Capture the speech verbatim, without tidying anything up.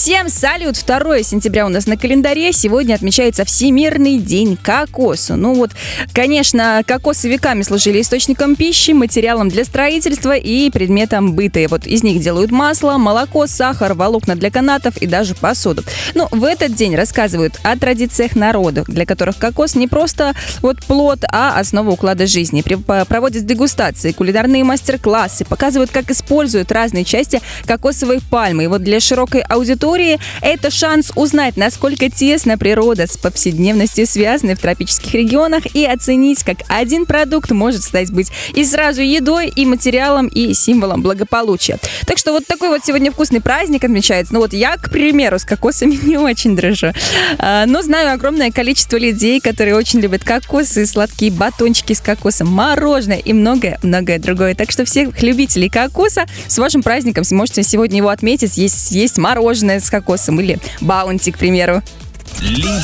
Всем салют! второе сентября у нас на календаре. Сегодня отмечается Всемирный день кокоса. Ну вот, конечно, кокосы веками служили источником пищи, материалом для строительства и предметом быта. И вот из них делают масло, молоко, сахар, волокна для канатов и даже посуду. Ну, в этот день рассказывают о традициях народов, для которых кокос не просто вот плод, а основа уклада жизни. Проводят дегустации, кулинарные мастер-классы, показывают, как используют разные части кокосовой пальмы. И вот для широкой аудитории это шанс узнать, насколько тесно природа с повседневностью связаны в тропических регионах, и оценить, как один продукт может стать быть и сразу едой, и материалом, и символом благополучия. Так что вот такой вот сегодня вкусный праздник отмечается. Ну вот я, к примеру, с кокосами не очень дружу. Но знаю огромное количество людей, которые очень любят кокосы, сладкие батончики с кокосом, мороженое и многое-многое другое. Так что всех любителей кокоса с вашим праздником сможете сегодня его отметить. Есть, есть мороженое с кокосом или баунти, к примеру. Лидия